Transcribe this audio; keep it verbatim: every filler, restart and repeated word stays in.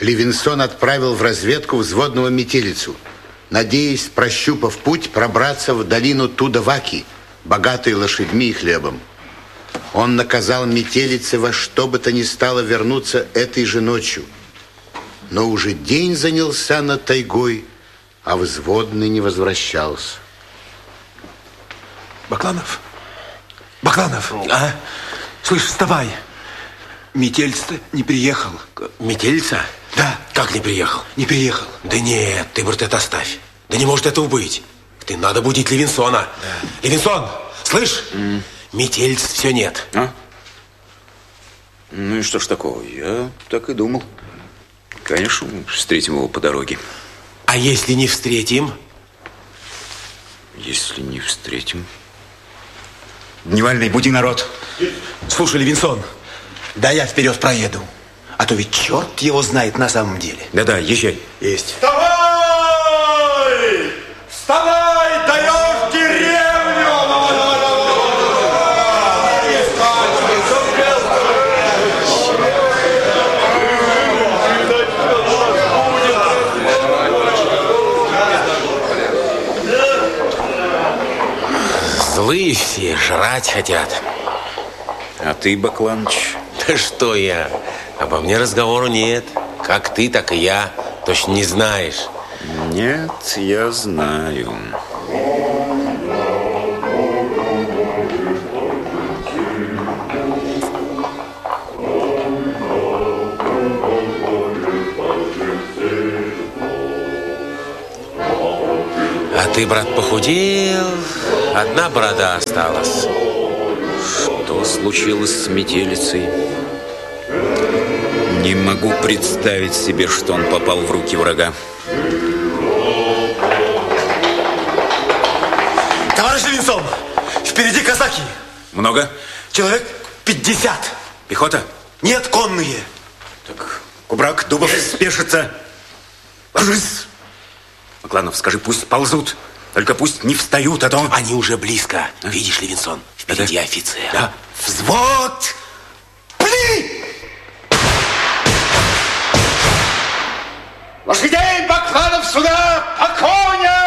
Левинсон отправил в разведку взводного метелицу, надеясь, прощупав путь, пробраться в долину Тудаваки, богатой лошадьми и хлебом. Он наказал метелице во что бы то ни стало вернуться этой же ночью. Но уже день занялся над тайгой, а взводный не возвращался. Бакланов? Бакланов? А? Слышь, вставай. Метелица не приехал. Метелица? Да. Как не приехал? Не приехал. Да нет, ты, брат, это оставь. Да не может этого быть. Ты надо будить Левинсона. Да. Левинсон, слышь? Mm. Метельца все нет. А? Ну и что ж такого? Я так и думал. Конечно, встретим его по дороге. А если не встретим? Если не встретим... Дневальный, буди народ. Слушай, Левинсон, да я вперед проеду. А то ведь черт его знает на самом деле. Да-да, езжай. Есть. Вставай! Вставай! Даешь деревню! Злые все, жрать хотят. А ты, Бакланыч? Да что я? Обо мне разговору нет. Как ты, так и я. Точно не знаешь. Нет, я знаю. А ты, брат, похудел, одна борода осталась. Что случилось с метелицей? Не могу представить себе, что он попал в руки врага. Товарищ Левинсон, впереди казаки. Много? Человек пятьдесят. Пехота? Нет, конные. Так, Кубрак, Дубов, спешится. Ложись. Бакланов, скажи, пусть ползут. Только пусть не встают, а то... Они уже близко. А? Видишь, Левинсон, впереди да, офицер. Да. Взвод! Пли! Лошадей, Бакланов, сюда! По коням!